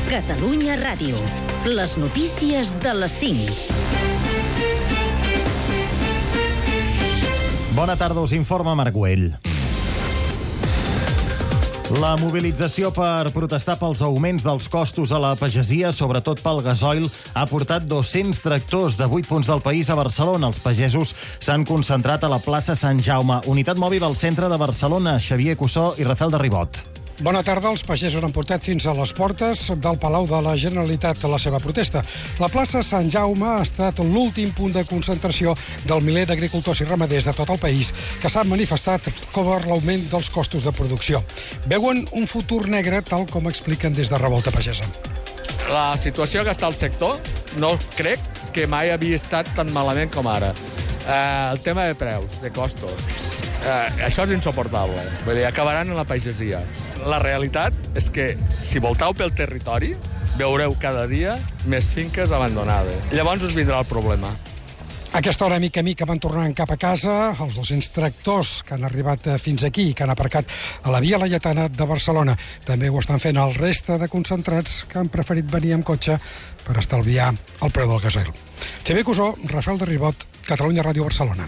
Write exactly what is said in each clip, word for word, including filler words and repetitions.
Catalunya Ràdio. Les notícies de les cinc. Bona tarda, us informa Marc Güell. La mobilització per protestar pels augments dels costos a la pagesia, sobretot pel gasoil, ha portat dos-cents tractors de vuit punts del país a Barcelona. Els pagesos s'han concentrat a la plaça Sant Jaume, unitat mòbil al centre de Barcelona. Xavier Cussó i Rafael de Ribot. Bona tarda. Els pagesos han portat fins a les portes del Palau de la Generalitat la seva protesta. La plaça Sant Jaume ha estat l'últim punt de concentració del miler d'agricultors i ramaders de tot el país que s'han manifestat per l'augment dels costos de producció. Veuen un futur negre, tal com expliquen des de Revolta Pagesa. La situació que està al sector no crec que mai havia estat tan malament com ara. Eh, el tema de preus, de costos, eh, això és insuportable. Vull dir, acabaran en la pagesia. La realitat és que, si voltau pel territori, veureu cada dia més finques abandonades. Llavors us vindrà el problema. A aquesta hora, mica a mica, van tornant cap a casa els dos-cents tractors que han arribat fins aquí i que han aparcat a la Via Laietana de Barcelona. També ho estan fent el reste de concentrats que han preferit venir amb cotxe per estalviar el preu del gasoil. Xavier Cussó, Rafael de Ribot, Catalunya Ràdio, Barcelona.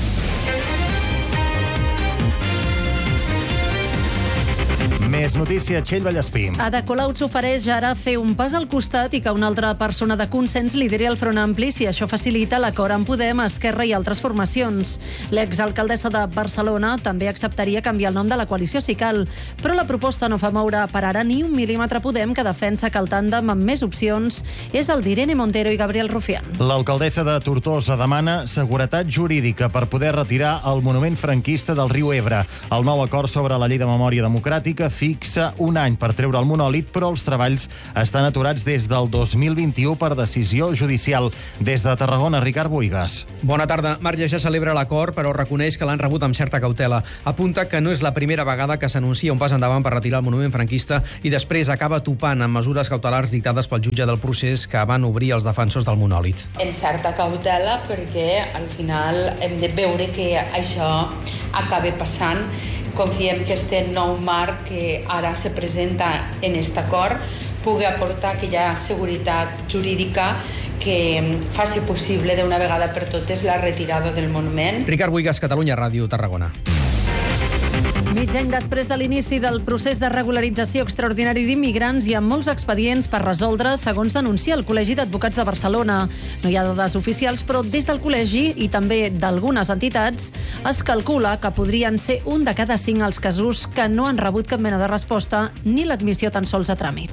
Més notícia, Txell Vallespí. Ada Colau s'ofereix ara fer un pas al costat i que una altra persona de consens lideri el Front Ampli si això facilita l'acord amb Podem, Esquerra i altres formacions. L'exalcaldessa de Barcelona també acceptaria canviar el nom de la coalició si cal, però la proposta no fa moure per ara ni un mil·límetre Podem, que defensa que el tàndem amb més opcions és el d'Irene Montero i Gabriel Rufián. L'alcaldessa de Tortosa demana seguretat jurídica per poder retirar el monument franquista del riu Ebre. El nou acord sobre la llei de memòria democràtica fixa un any per treure el monòlit, però els treballs estan aturats des del dos mil vint-i-u per decisió judicial. Des de Tarragona, Ricard Boigas. Bona tarda. Marc ja celebra l'acord, però reconeix que l'han rebut amb certa cautela. Apunta que no és la primera vegada que s'anuncia un pas endavant per retirar el monument franquista i després acaba topant amb mesures cautelars dictades pel jutge del procés que van obrir els defensors del monòlit. Amb certa cautela, perquè al final hem de veure que això acaba passant. Confiem que este nou marc que ara se presenta en aquest acord pugui aportar aquella seguretat jurídica que faci possible d'una vegada per totes la retirada del monument. Ricard Boigas, Catalunya Ràdio, Tarragona. Mig any després de l'inici del procés de regularització extraordinari d'immigrants, hi ha molts expedients per resoldre, segons denuncia el Col·legi d'Advocats de Barcelona. No hi ha dades oficials, però des del col·legi i també d'algunes entitats es calcula que podrien ser un de cada cinc els casos que no han rebut cap mena de resposta ni l'admissió tan sols a tràmit.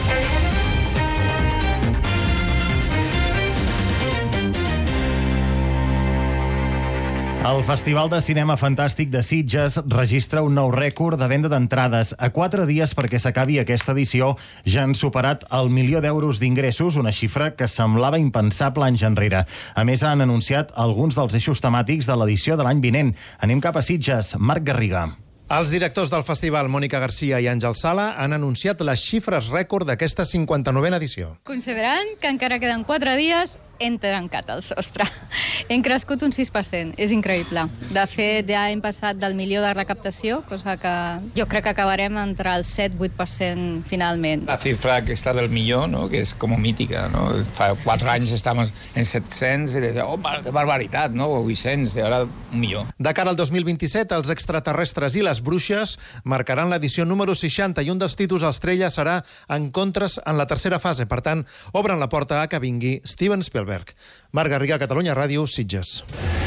El Festival de Cinema Fantàstic de Sitges registra un nou rècord de venda d'entrades. A quatre dies perquè s'acabi aquesta edició ja han superat el milió d'euros d'ingressos, una xifra que semblava impensable anys enrere. A més, han anunciat alguns dels eixos temàtics de l'edició de l'any vinent. Anem cap a Sitges. Marc Garriga. Els directors del festival, Mònica Garcia i Àngel Sala, han anunciat les xifres rècord d'aquesta cinquanta-novena edició. Considerant que encara queden quatre dies, hem tancat el sostre. Hem crescut un sis per cent, és increïble. De fet, ja hem passat del milió de recaptació, cosa que jo crec que acabarem entre el set vuit per cent finalment. La xifra aquesta del milió, ¿no?, que és com mítica, ¿no? Fa quatre anys estàvem en set-cents i deia, oh, que barbaritat, no? O vuit-cents, i ara un milió. De cara al dos mil vint-i-set, els extraterrestres i les bruixes marcaran l'edició número seixanta i un dels títols estrella serà Encontres en la tercera fase. Per tant, obren la porta a que vingui Steven Spielberg. Marc Garriga, Catalunya Ràdio, Sitges.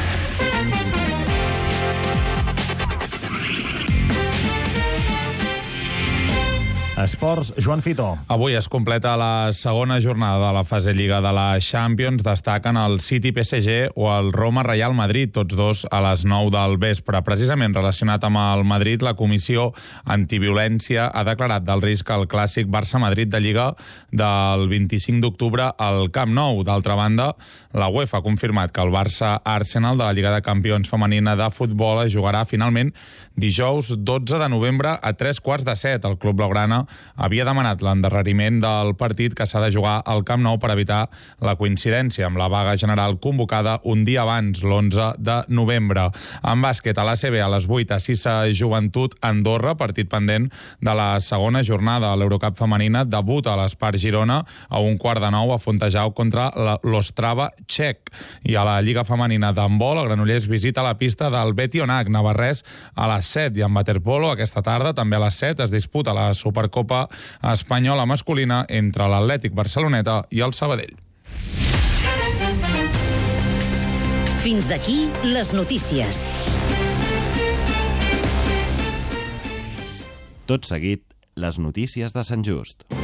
Esports, Joan Fitó. Avui es completa la segona jornada de la fase Lliga de la Champions. Destaquen el City P S G o el Roma Real Madrid, tots dos a les nou del vespre. Precisament relacionat amb el Madrid, la Comissió Antiviolència ha declarat del risc al clàssic Barça-Madrid de Lliga del vint-i-cinc d'octubre al Camp Nou. D'altra banda, la UEFA ha confirmat que el Barça-Arsenal de la Lliga de Campions femenina de futbol es jugarà finalment dijous dotze de novembre a tres quarts de set. El club blaugrana Barcelona havia demanat l'endarreriment del partit que s'ha de jugar al Camp Nou per evitar la coincidència amb la vaga general convocada un dia abans, l'onze de novembre. En bàsquet, a l'A C B, a les vuit, a Sissa Joventut Andorra, partit pendent de la segona jornada. L'Eurocup femenina debuta a l'Espart Girona a un quart de nou a Fontejau contra l'Ostrava txec. I a la Lliga femenina d'handbol, el Granollers visita la pista del Betionac Navarrès a les set, i en waterpolo aquesta tarda, també a les set, es disputa la Supercopa Espanyola masculina entre l'Atlètic Barceloneta i el Sabadell. Fins aquí les notícies. Tot seguit, les notícies de Sant Just.